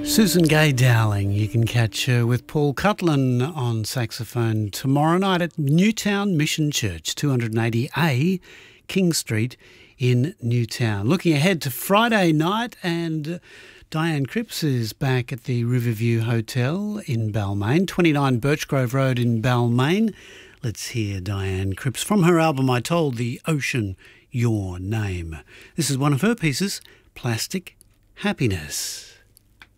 Susan Gay Dowling, you can catch her with Paul Cutlen on saxophone tomorrow night at Newtown Mission Church, 280A King Street in Newtown. Looking ahead to Friday night, and Diane Cripps is back at the Riverview Hotel in Balmain, 29 Birchgrove Road in Balmain. Let's hear Diane Cripps from her album I Told the Ocean Your Name. This is one of her pieces, Plastic Happiness.